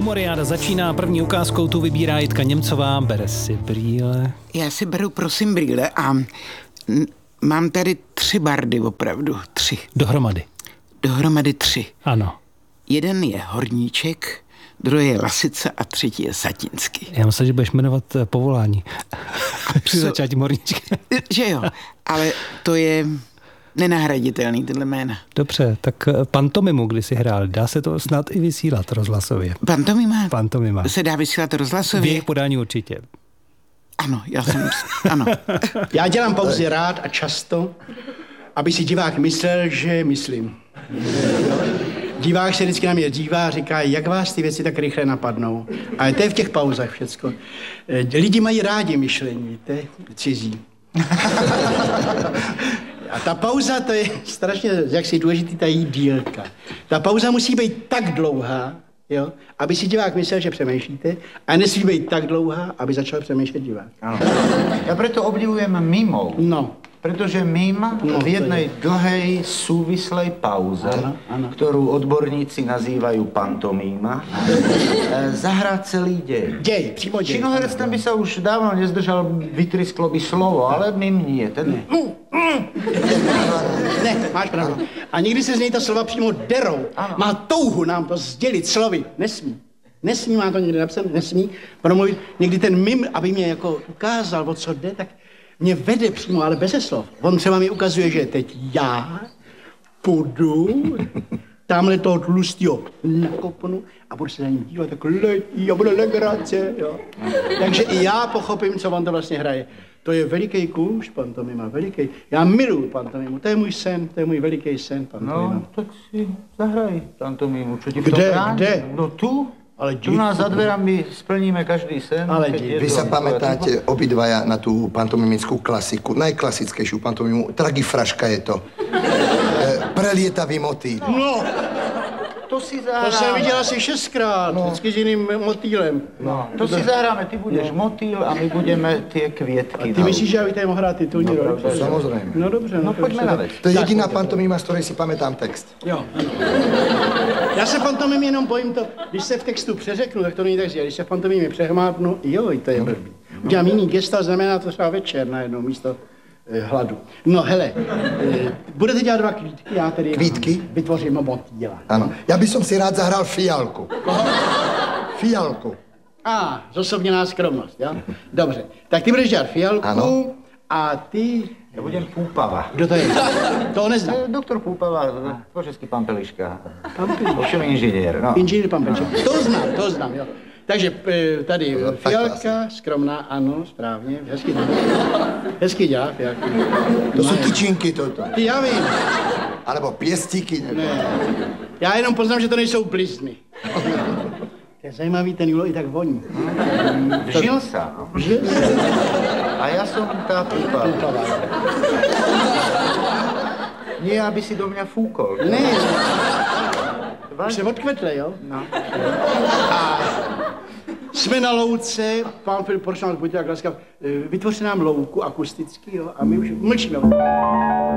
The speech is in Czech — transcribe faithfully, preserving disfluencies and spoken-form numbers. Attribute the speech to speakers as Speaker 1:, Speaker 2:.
Speaker 1: Humoriáda začíná, první ukázkou tu vybírá Jitka Němcová, bere si brýle.
Speaker 2: Já si beru prosím brýle a n- mám tady tři bardy opravdu, tři.
Speaker 1: Dohromady.
Speaker 2: Dohromady tři.
Speaker 1: Ano.
Speaker 2: Jeden je Horníček, druhý je Lasica a třetí je Satinský.
Speaker 1: Já myslím, že budeš jmenovat povolání. Při začátí Horníčka.
Speaker 2: Že jo, ale to je nenahraditelný, tyhle jména.
Speaker 1: Dobře, tak pantomimu, kdy jsi hrál, dá se to snad i vysílat rozhlasově.
Speaker 2: Pantomima?
Speaker 1: Pantomima.
Speaker 2: Se dá vysílat
Speaker 1: V
Speaker 2: rozhlasově?
Speaker 1: jejich podání určitě.
Speaker 2: Ano, já jsem, ano.
Speaker 3: Já dělám pauzy rád a často, aby si divák myslel, že myslím. Divák se vždycky na mě dívá a říká, jak vás ty věci tak rychle napadnou. Ale to je v těch pauzách všecko. Lidi mají rádi myšlení, to je cizí. A ta pauza, to je strašně, jak si důležitý, ta její dílka. Ta pauza musí být tak dlouhá, jo, aby si divák myslel, že přemýšlíte, a nesmí být tak dlouhá, aby začal přemýšlet divák.
Speaker 4: Ano. Ja preto obdivujem mimov.
Speaker 3: No.
Speaker 4: Pretože mim
Speaker 3: No,
Speaker 4: v jednej dlhej, súvislej pauze,
Speaker 3: Áno, áno.
Speaker 4: ktorú odborníci nazývajú pantomíma, e, zahrá celý deň.
Speaker 3: Dej, přímo dej.
Speaker 4: Činoherec ten by sa už dávno nezdržal, vytrisklo by slovo, ale mim nie. Ten...
Speaker 3: Ne, máš pravdu. A někdy se z něj ta slova přímo derou.
Speaker 4: Ano.
Speaker 3: Má touhu nám to sdělit slovy. Nesmí. Nesmí, má to někde napsané, nesmí promluvit. Někdy ten mim, aby mě jako ukázal, o co jde, tak mě vede přímo, ale beze slov. On třeba mi ukazuje, že teď já půjdu tamhle toho tlustýho nakopnu a budu se na ním dívat, tak letí a bude legrace, jo. Takže i já pochopím, co on to vlastně hraje. To je veliký kůž, pantomima, veliký. Já miluju pantomimu, to je můj sen, to je můj veliký sen, pantomima.
Speaker 4: No, tak si zahraj pantomímu, čo ti v tom
Speaker 3: Kde,
Speaker 4: bráni?
Speaker 3: kde?
Speaker 4: No tu.
Speaker 3: Ale
Speaker 4: Tu nás za dverami splníme každý sen.
Speaker 3: Ale
Speaker 4: keď
Speaker 3: dík.
Speaker 4: je
Speaker 5: Vy
Speaker 4: to-
Speaker 5: sa pamätáte obidvaja na tú pantomimickú klasiku, najklasickejšiu pantomimu, Tragifraška je to. E, prelietavý motýl.
Speaker 3: No,
Speaker 4: To si
Speaker 3: to
Speaker 4: zahráme.
Speaker 3: jsem viděl asi šestkrát, no. Vždycky s jiným motýlem.
Speaker 4: No, to si zahráme, ty budeš motýl a my budeme tie kvietky.
Speaker 3: Ty myslíš, že já bych tady mohl hrát titulní roli?
Speaker 5: Samozrejme.
Speaker 3: No dobře, no,
Speaker 4: No
Speaker 3: to
Speaker 4: poďme
Speaker 3: už
Speaker 4: na
Speaker 3: se-
Speaker 4: vec.
Speaker 5: To je
Speaker 3: Tak,
Speaker 5: jediná
Speaker 3: pojďte.
Speaker 5: pantomima, z ktorej si pamätám text.
Speaker 3: Jo, ano. Já se pantomim jenom bojím to, když se v textu přeřeknu, tak to není tak zjel. Když se v pantomimě přehmátnu, jo, to je blbý. Udělám jiný gesta, znamená to třeba večer najednou místo eh, hladu. No hele, eh, budete dělat dva kvítky, já tedy
Speaker 5: Kvítky?
Speaker 3: vytvořím motýla.
Speaker 5: Áno. Ja by som si rád zahral Fialku. Fialku.
Speaker 3: A, zosobněná skromnost, jo? Dobře, tak ty budeš dělat fialku
Speaker 5: Ano.
Speaker 3: a ty...
Speaker 4: Ja budem Púpava.
Speaker 3: Kdo to je? To neznám.
Speaker 4: E, Doktor Púpava, po česky pán Peliška. Ovšem inžinier, no.
Speaker 3: Inženýr pan Peček. To znám, to znám, jo. Takže eh, tady
Speaker 5: No, tak
Speaker 3: fialka, skromná, ano, správně, hezky dělá. Hezky dělá fialku.
Speaker 5: To sú
Speaker 3: No,
Speaker 5: tyčinky toto.
Speaker 3: Ty, já vím.
Speaker 5: Alebo piestiky.
Speaker 3: Ne. Já jenom poznám, že to nejsou blizny. To je zajímavý, ten Julo i tak voní.
Speaker 4: Žil sa, no.
Speaker 3: Že?
Speaker 4: A ja som tá Púpava. Nie, aby si do mňa fúkol.
Speaker 3: Ne, už
Speaker 4: Vážne?
Speaker 3: se odkvetle, jo?
Speaker 4: No.
Speaker 3: A jsme na louce, pán Filip, prosím vás, buďte tak laskav, vytvořte nám louku akusticky, jo, a my už mlčíme.